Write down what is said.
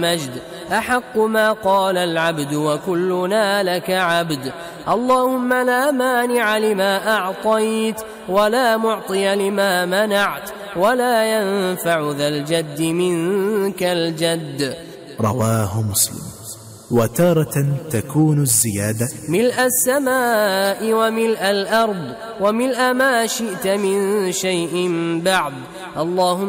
مجد أحق ما قال العبد وكلنا لك عبد. اللهم لا مانع لما أعطيت ولا معطي لما منعت ولا ينفع ذا الجد منك الجد. رواه مسلم. وتارة تكون الزيادة ملء السماء وملء الأرض وملء ما شئت من شيء بعد. اللهم